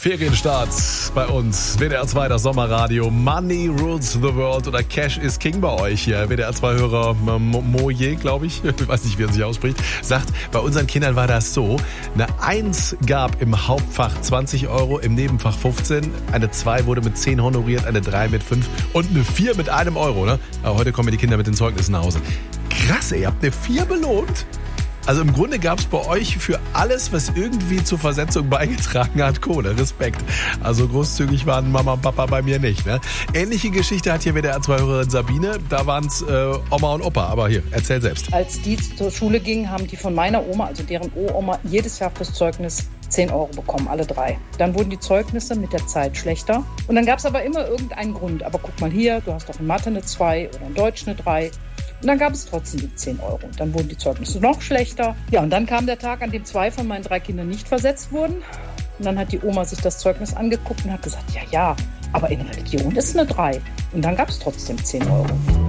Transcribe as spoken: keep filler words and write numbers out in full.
Ferienstart bei uns. W D R zwei, das Sommerradio. Money rules the world oder Cash is King bei euch hier. W D R zwei-Hörer Moje, glaube ich, ich weiß nicht, wie er sich ausspricht, sagt, bei unseren Kindern war das so, eine eins gab im Hauptfach zwanzig Euro, im Nebenfach fünfzehn, eine zwei wurde mit zehn honoriert, eine drei mit fünf und eine vier mit einem Euro. Ne? Aber heute kommen die Kinder mit den Zeugnissen nach Hause. Krass, ey, ihr habt eine vier belohnt? Also im Grunde gab es bei euch für alles, was irgendwie zur Versetzung beigetragen hat, Kohle. Respekt. Also großzügig waren Mama und Papa bei mir nicht. Ne? Ähnliche Geschichte hat hier W D R zwei-Hörerin Sabine. Da waren es äh, Oma und Opa. Aber hier, erzähl selbst. Als die zur Schule gingen, haben die von meiner Oma, also deren Uroma, jedes Jahr fürs Zeugnis zehn Euro bekommen, alle drei. Dann wurden die Zeugnisse mit der Zeit schlechter. Und dann gab es aber immer irgendeinen Grund. Aber guck mal hier, du hast doch in Mathe eine zwei oder in Deutsch eine drei. Und dann gab es trotzdem die zehn Euro. Und dann wurden die Zeugnisse noch schlechter. Ja, und dann kam der Tag, an dem zwei von meinen drei Kindern nicht versetzt wurden. Und dann hat die Oma sich das Zeugnis angeguckt und hat gesagt, ja, ja, aber in Religion ist eine drei. Und dann gab es trotzdem zehn Euro.